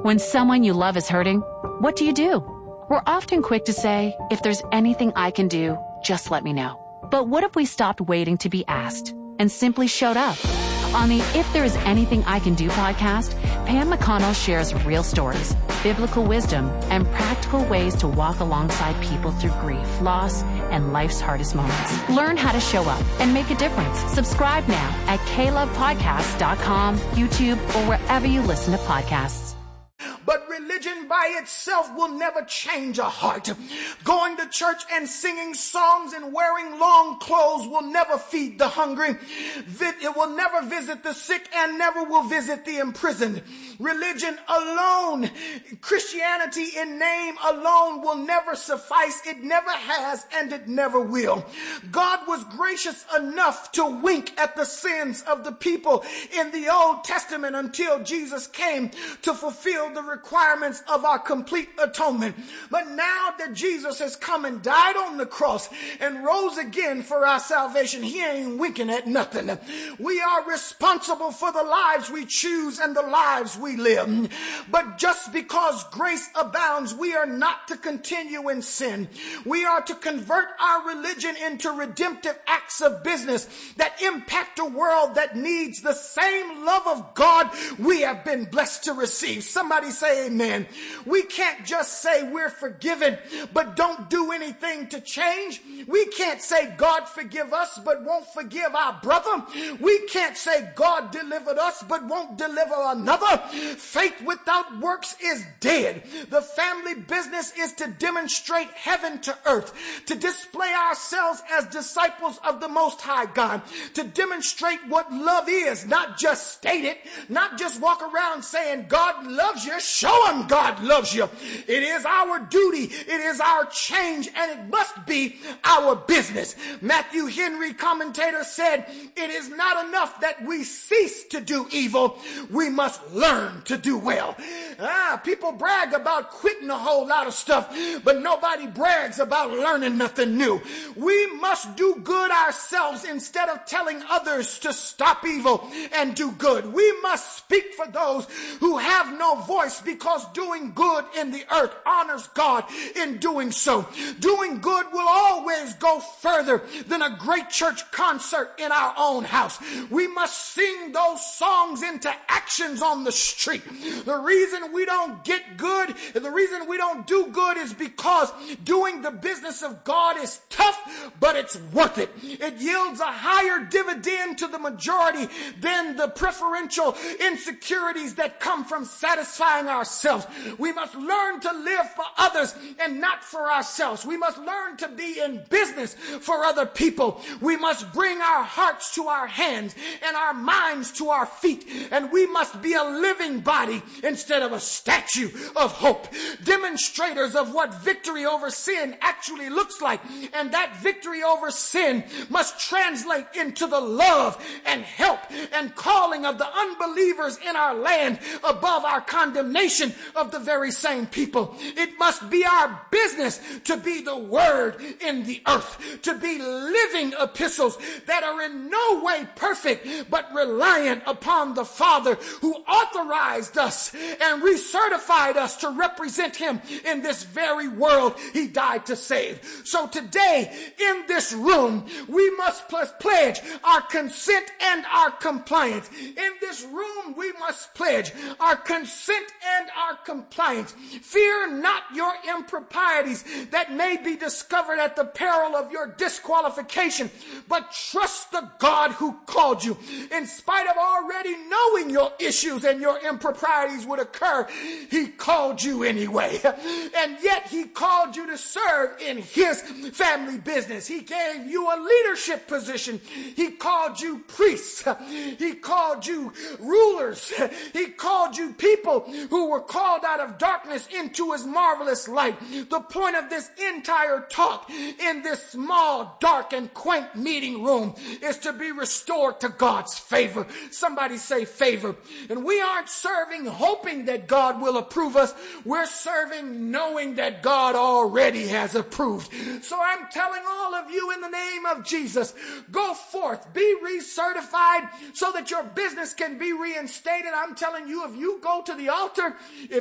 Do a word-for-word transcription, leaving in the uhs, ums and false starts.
When someone you love is hurting, what do you do? We're often quick to say, if there's anything I can do, just let me know. But what if we stopped waiting to be asked and simply showed up? On the If There Is Anything I Can Do podcast, Pam McConnell shares real stories, biblical wisdom, and practical ways to walk alongside people through grief, loss, and life's hardest moments. Learn how to show up and make a difference. Subscribe now at k love podcast dot com, YouTube, or wherever you listen to podcasts. But religion by itself will never change a heart. Going to church and singing songs and wearing long clothes will never feed the hungry. It will never visit the sick and never will visit the imprisoned. Religion alone, Christianity in name alone will never suffice. It never has and it never will. God was gracious enough to wink at the sins of the people in the Old Testament until Jesus came to fulfill the requirements of our complete atonement. But now that Jesus has come and died on the cross and rose again for our salvation, he ain't winking at nothing. We are responsible for the lives we choose and the lives we live. But just because grace abounds, we are not to continue in sin. We are to convert our religion into redemptive acts of business that impact a world that needs the same love of God we have been blessed to receive. Somebody say amen. We can't just say we're forgiven, but don't do anything to change. We can't say God forgive us, but won't forgive our brother. We can't say God delivered us, but won't deliver another. Faith without works is dead. The family business is to demonstrate heaven to earth, to display ourselves as disciples of the Most High God, to demonstrate what love is, not just state it, not just walk around saying God loves you. Show him God loves you. It is our duty. It is our change, and it must be our business. Matthew Henry, commentator, said, it is not enough that we cease to do evil. We must learn to do well. Ah, people brag about quitting a whole lot of stuff, but nobody brags about learning nothing new. We must do good ourselves instead of telling others to stop evil and do good. We must speak for those who have no voice, because doing good in the earth honors God in doing so. Doing good will always go further than a great church concert in our own house. We must sing those songs into actions on the street. The reason we don't get good, the reason we don't do good is because doing the business of God is tough, but it's worth it. It yields a higher dividend to the majority than the preferential insecurities that come from satisfying ourselves. We must learn to live for others and not for ourselves. We must learn to be in business for other people. We must bring our hearts to our hands and our minds to our feet. And we must be a living body instead of a statue of hope. Demonstrators of what victory over sin actually looks like. And that victory over sin must translate into the love and help and calling of the unbelievers in our land above our condemnation of the very same people. It must be our business to be the word in the earth, to be living epistles that are in no way perfect, but reliant upon the Father who authorized us and recertified us to represent him in this very world he died to save. So today in this room, we must pledge our consent and our compliance. In this room, we must pledge our consent and our compliance. Fear not your improprieties that may be discovered at the peril of your disqualification, but trust the God who called you. In spite of already knowing your issues and your improprieties would occur, he called you anyway. And yet he called you to serve in his family business. He gave you a leadership position. He called you priests. He called you rulers. He called you people who were called out of darkness into his marvelous light. The point of this entire talk in this small, dark, and quaint meeting room is to be restored to God's favor. Somebody say favor. And we aren't serving hoping that God will approve us. We're serving knowing that God already has approved. So I'm telling all of you in the name of Jesus, go forth, be recertified so that your business can be reinstated. I'm telling you, if you go to the altar, if